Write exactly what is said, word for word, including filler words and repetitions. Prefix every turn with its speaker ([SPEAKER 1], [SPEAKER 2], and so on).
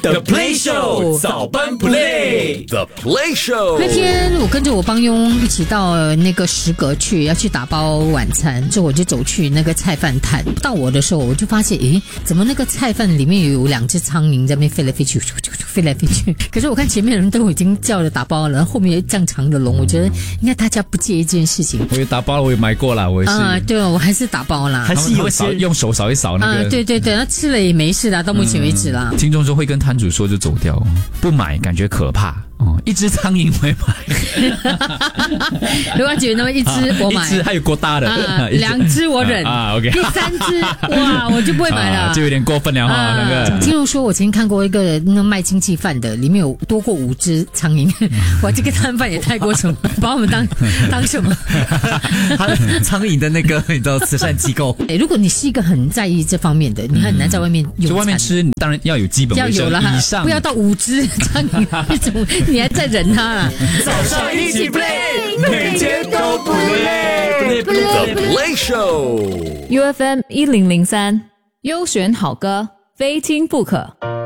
[SPEAKER 1] The Play Show 早班 Play
[SPEAKER 2] The Play Show。
[SPEAKER 3] 那天我跟着我帮佣一起到那个食阁去，要去打包晚餐，之后我就走去那个菜饭摊。到我的时候，我就发现，诶，怎么那个菜饭里面有两只苍蝇在那边飞来飞去，飞来飞去？可是我看前面的人都已经叫了打包了，然后后面有这样长的龙，我觉得应该大家不介意这件事情。
[SPEAKER 4] 我也打包了，我也买过啦，我也是。
[SPEAKER 3] 啊、对，我还是打包啦。
[SPEAKER 4] 还是有扫用手扫一扫那个。
[SPEAKER 3] 啊，对对对，那吃了也没事啦，到目前为止啦。
[SPEAKER 4] 嗯、听众说会跟摊主说就走掉，不买感觉可怕。哦，一只苍蝇会买。
[SPEAKER 3] 如果觉得那么一只我买，
[SPEAKER 4] 一只还有过大的，
[SPEAKER 3] 啊、两只我忍
[SPEAKER 4] 啊 ，OK，
[SPEAKER 3] 第三只哇我就不会买了，
[SPEAKER 4] 啊、就有点过分了哈、啊。那个
[SPEAKER 3] 听众说，我曾经看过一个那卖经济饭的，里面有多过五只苍蝇，哇，这个摊贩也太过分，把我们当当什么？
[SPEAKER 5] 他苍蝇的那个你知道慈善机构。
[SPEAKER 3] 哎，如果你是一个很在意这方面的，你很难在外面用餐。
[SPEAKER 4] 就外面吃，当然要有基本卫生以上，
[SPEAKER 3] 不要到五只苍蝇那种。你还在忍他啊？
[SPEAKER 1] 早上一起 play， 每天都不累。
[SPEAKER 2] The Play Show
[SPEAKER 6] U F M 一零零三，优选好歌，非听不可。